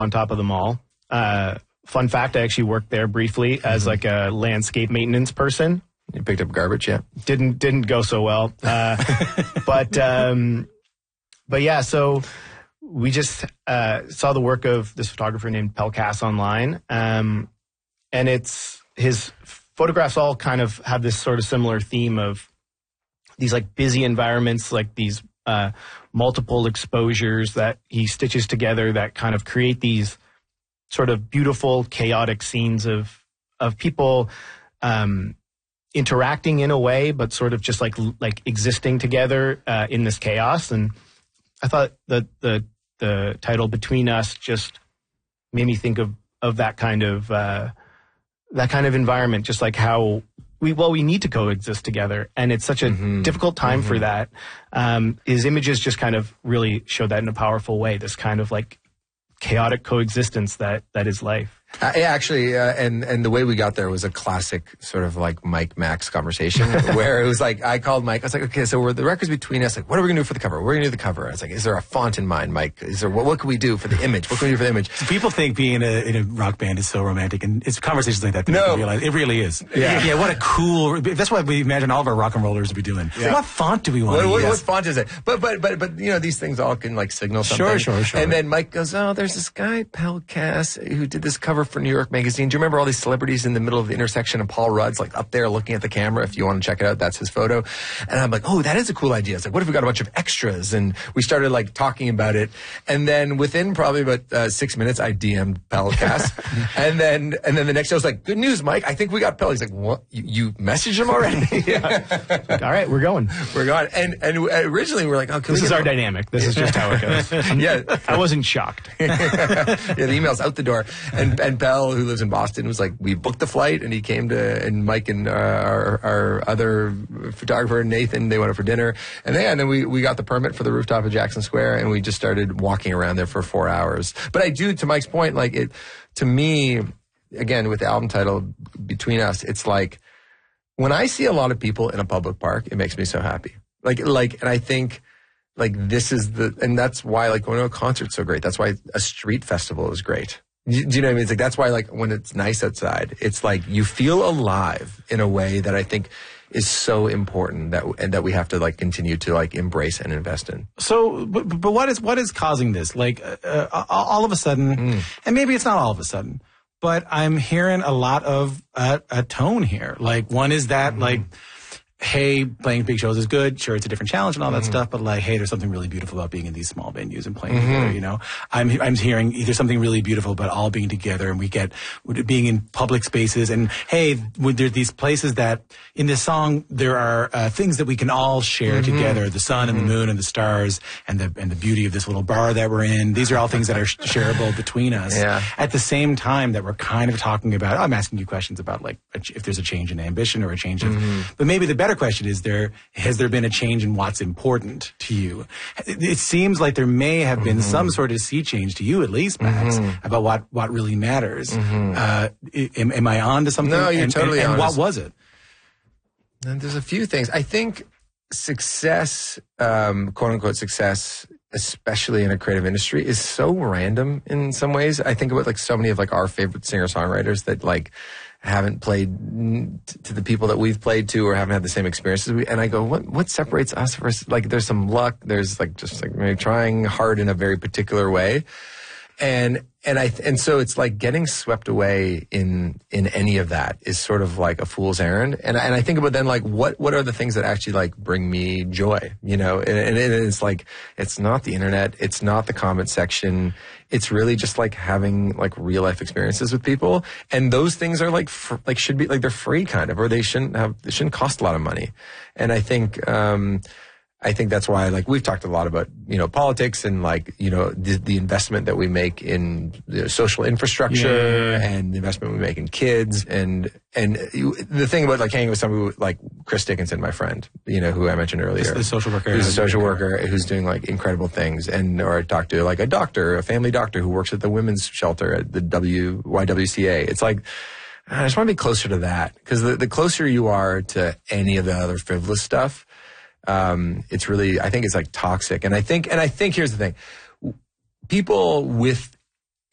on top of the mall. Fun fact, I actually worked there briefly as like a landscape maintenance person. You picked up garbage, yeah. Didn't go so well. But yeah, so we just saw the work of this photographer named Pell Cass online. And it's his photographs all kind of have this sort of similar theme of these like busy environments, like these multiple exposures that he stitches together that kind of create these sort of beautiful, chaotic scenes of people interacting in a way, but sort of just like existing together in this chaos. And I thought that the title Between Us just made me think of that kind of environment, just like how we need to coexist together, and it's such a difficult time for that. His images just kind of really show that in a powerful way, this kind of like chaotic coexistence that is life. Actually, and the way we got there was a classic sort of like Mike Max conversation where it was like, I called Mike. I was like, okay, so the record's between us. Like, what are we going to do for the cover? We're going to do the cover. I was like, is there a font in mind, Mike? Is there, what can we do for the image? What can we do for the image? So people think being in a rock band is so romantic, and it's conversations like that that you realize it really is. Yeah, what a cool, that's what we imagine all of our rock and rollers would be doing. Yeah. What font do we want to use? What font is it? But you know, these things all can like signal something. Sure. And then Mike goes, oh, there's this guy, Pell Cass, who did this cover for New York Magazine. Do you remember all these celebrities in the middle of the intersection, and Paul Rudd's like up there looking at the camera? If you want to check it out, that's his photo. And I'm like, oh, that is a cool idea. It's like, what if we got a bunch of extras? And we started like talking about it. And then within probably about 6 minutes, I DM'd Pell Cass. and then the next day I was like, good news, Mike. I think we got Pell. He's like, what? You messaged him already? Like, all right, we're going. And originally we were like, oh, this is our dynamic. This is just how it goes. I wasn't shocked. Yeah, the email's out the door. And Pell, who lives in Boston, was like, we booked the flight, and he came to, and Mike and our other photographer, Nathan, they went up for dinner. And then we got the permit for the rooftop of Jackson Square, and we just started walking around there for 4 hours. But I do, to Mike's point, like it, to me, again, with the album title, Between Us, it's like, when I see a lot of people in a public park, it makes me so happy. And I think, like, this is and that's why, like, going to a concert's so great. That's why a street festival is great. Do you know what I mean? It's like, that's why, like, when it's nice outside, it's like you feel alive in a way that I think is so important that we have to like continue to like embrace and invest in. So, but what is causing this? Like, all of a sudden, and maybe it's not all of a sudden, but I'm hearing a lot of a tone here. Like, one is that like, hey, playing big shows is good. Sure, it's a different challenge and all that stuff, but like, hey, there's something really beautiful about being in these small venues and playing together, you know? I'm hearing there's something really beautiful about all being together, and we get being in public spaces, and hey, there's these places that in this song there are things that we can all share together, the sun and the moon and the stars and the beauty of this little bar that we're in. These are all things that are shareable between us. Yeah. At the same time that we're kind of talking about, I'm asking you questions about like if there's a change in ambition or a change of, but maybe the better question is, has there been a change in what's important to you? It seems like there may have been some sort of sea change to you, at least, Max, about what really matters. Am I on to something? No, you're totally on. And what was it? And there's a few things. I think success, quote unquote success, especially in a creative industry, is so random in some ways. I think about like so many of like our favorite singer-songwriters that like haven't played to the people that we've played to, or haven't had the same experiences. And I go, what separates us versus, like, there's some luck. There's like, just like maybe trying hard in a very particular way. And so it's like getting swept away in any of that is sort of like a fool's errand. And I think about then like, what are the things that actually like bring me joy, you know? And it's like, it's not the internet. It's not the comment section. It's really just like having like real life experiences with people. And those things are like, should be like, they're free kind of, or they shouldn't cost a lot of money. And I think that's why, like, we've talked a lot about, you know, politics and, like, you know, the investment that we make in the social infrastructure and the investment we make in kids. And the thing about, like, hanging with somebody like Chris Dickinson, my friend, you know, who I mentioned earlier. The social worker. Who's a social worker who's doing, like, incredible things. Or I talked to, like, a doctor, a family doctor who works at the women's shelter at the YWCA. It's like, I just want to be closer to that. Because the closer you are to any of the other frivolous stuff, it's really, I think it's like toxic. And I think here's the thing. People with